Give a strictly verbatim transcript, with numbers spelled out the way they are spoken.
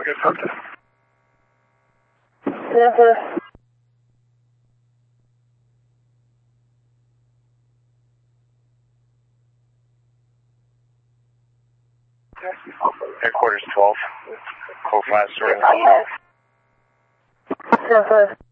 get something. Center. Headquarters twelve. Code five, sorry. Center.